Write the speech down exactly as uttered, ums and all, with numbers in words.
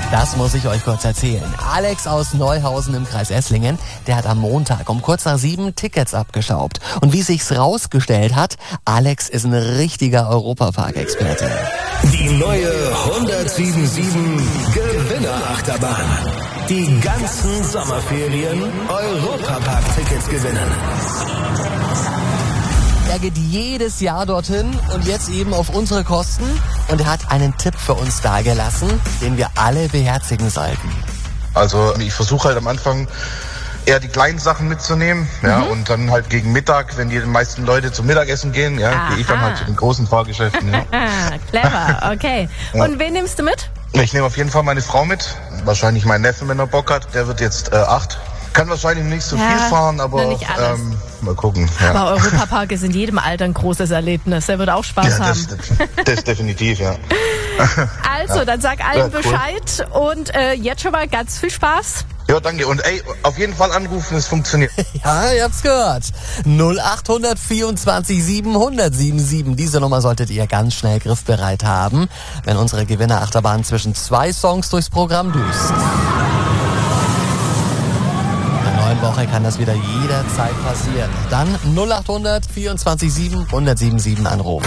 Das muss ich euch kurz erzählen. Alex aus Neuhausen im Kreis Esslingen, der hat am Montag um kurz nach sieben Tickets abgestaubt. Und wie sich's rausgestellt hat, Alex ist ein richtiger Europapark-Experte. Die neue hundertsieben Komma sieben Gewinnerachterbahn. Die ganzen Sommerferien Europapark-Tickets gewinnen. Er geht jedes Jahr dorthin und jetzt eben auf unsere Kosten. Und er hat einen Tipp für uns dagelassen, den wir alle beherzigen sollten. Also ich versuche halt am Anfang eher die kleinen Sachen mitzunehmen, ja, mhm. und dann halt gegen Mittag, wenn die meisten Leute zum Mittagessen gehen, ja, gehe ich dann halt zu den großen Fahrgeschäften. Ja. Clever, okay. Ja. Und wen nimmst du mit? Ich nehme auf jeden Fall meine Frau mit, wahrscheinlich meinen Neffen, wenn er Bock hat. Der wird jetzt äh, acht. Kann wahrscheinlich nicht so ja, viel fahren, aber ähm, mal gucken. Ja. Aber Europapark ist in jedem Alter ein großes Erlebnis. Der wird auch Spaß ja, das, haben. Das, das definitiv, ja. Also, ja. dann sag allen ja, cool. Bescheid und äh, jetzt schon mal ganz viel Spaß. Ja, danke. Und ey, auf jeden Fall anrufen, es funktioniert. Ja, ihr habt's gehört. null acht vierundzwanzig siebenhundert siebenundsiebzig. Diese Nummer solltet ihr ganz schnell griffbereit haben, wenn unsere Gewinnerachterbahn zwischen zwei Songs durchs Programm düst. Woche kann das wieder jederzeit passieren. Dann null acht vierundzwanzig siebenhundert siebenundsiebzig anrufen.